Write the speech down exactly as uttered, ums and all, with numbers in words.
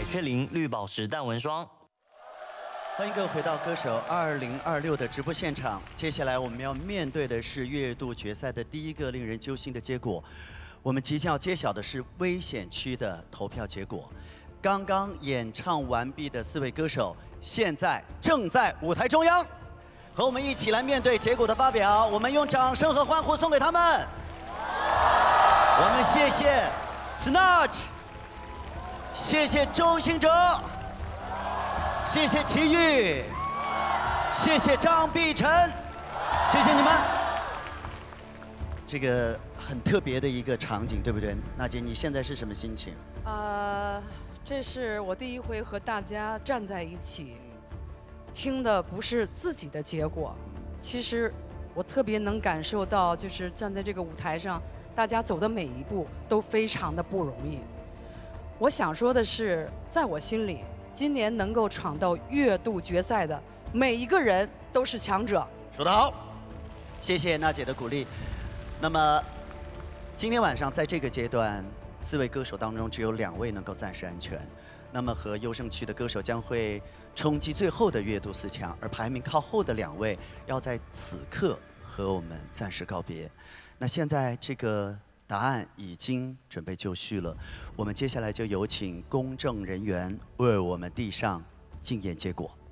百雀羚绿宝石淡纹霜。 欢迎各位回到歌手二零二六的直播现场。接下来我们要面对的是月度决赛的第一个令人揪心的结果。我们即将要揭晓的是危险区的投票结果。刚刚演唱完毕的四位歌手，现在正在舞台中央，和我们一起来面对结果的发表。我们用掌声和欢呼送给他们。我们谢谢 Snatch， 谢谢周兴哲。 谢谢齐豫，谢谢张碧晨，谢谢你们。这个很特别的一个场景，对不对？娜姐，你现在是什么心情？ 呃，这是我第一回和大家站在一起，听的不是自己的结果，其实我特别能感受到，就是站在这个舞台上，大家走的每一步都非常的不容易。我想说的是，在我心里。 今年能够闯到月度决赛的每一个人都是强者。 说得好，谢谢娜姐的鼓励。那么，今天晚上在这个阶段，四位歌手当中只有两位能够暂时安全。那么和优胜区的歌手将会冲击最后的月度四强，而排名靠后的两位要在此刻和我们暂时告别。那现在这个。 答案已经准备就绪了，我们接下来就有请公证人员为我们递上竞演结果。